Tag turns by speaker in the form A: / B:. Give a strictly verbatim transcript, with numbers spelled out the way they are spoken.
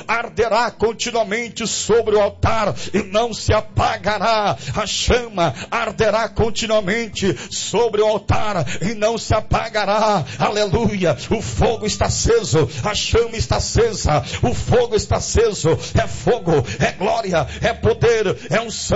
A: arderá continuamente sobre o altar e não se apagará. A chama arderá continuamente sobre o altar e não se apagará. Aleluia. O fogo está aceso, a chama está acesa, o fogo está aceso. É fogo, é glória, é poder, é unção.